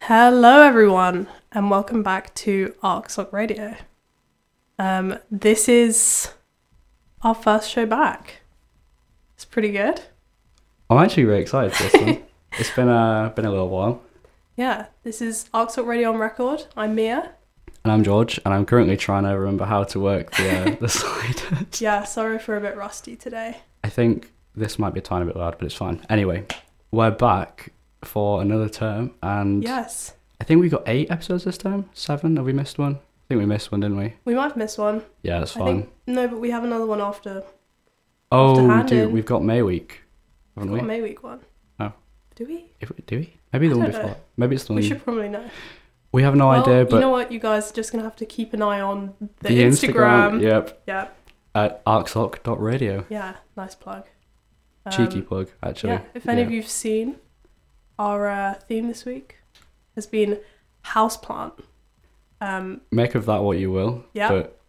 Hello, everyone, and welcome back to ArcSock Radio. This is our first show back. It's pretty good. I'm actually really excited for this one. It's been a little while. Yeah, this is ArcSock Radio on record. I'm Mia. And I'm George, and I'm currently trying to remember how to work the sliders. Yeah, sorry for a bit rusty today. I think this might be a tiny bit loud, but it's fine. Anyway, we're back for another term, and Yes, I think we got 8 episodes this time. 7? Have we missed one? I think we missed one, didn't we? we might have missed one. Yeah, that's I fine. think no, but we have another one after. Oh, we hand do. in. We've got May week, haven't We've we? got a May week one. Oh. Do we? Do we? Maybe the I one don't know. before. Maybe it's the one. We should probably know. We have no Well, idea, but you know what? You guys are just going to have to keep an eye on the Instagram. Yep. Yeah. At arcsock.radio. Yeah, nice plug. Cheeky plug, actually. Yeah, if any of you've seen, our theme this week has been houseplant. Make of that what you will. Yeah. But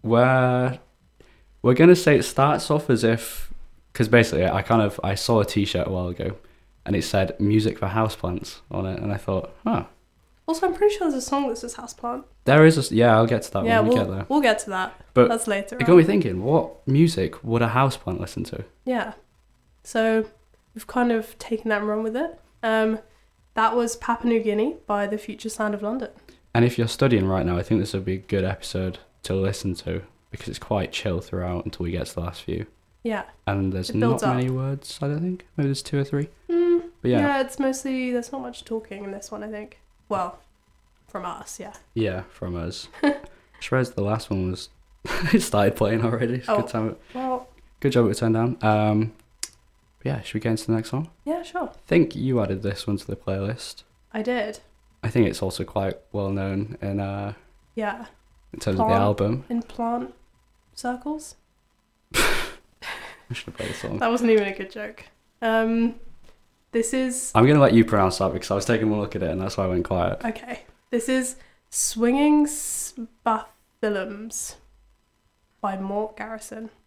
we're gonna say it starts off as if, because basically I saw a T-shirt a while ago, and it said "music for houseplants" on it, and I thought, Also, I'm pretty sure there's a song that says houseplant. there is a I'll get to that Yeah, when we get there. we'll get to that. But That's later. it got me thinking, what music would a houseplant listen to? Yeah. So we've kind of taken that and run with it. That was Papua New Guinea by The Future Sound of London. And if you're studying right now, I think this would be a good episode to listen to because it's quite chill throughout until we get to the last few. Yeah. And there's It not builds up. many words, I don't think. Maybe there's 2 or 3. But Yeah, it's mostly, there's not much talking in this one, I think. Well, from us, yeah. Yeah, from us. Whereas the last one was it started playing already. It's a good time. Well, Good job it turned down. Yeah, should we get into the next song? yeah, sure. I think you added this one to the playlist. I did. I think it's also quite well known in Yeah. terms of the album. In plant circles. We should have played the song. That wasn't even a good joke. This is I'm gonna let you pronounce that because I was taking one look at it and that's why I went quiet. okay. This is Swinging Spathulums by Mort Garrison.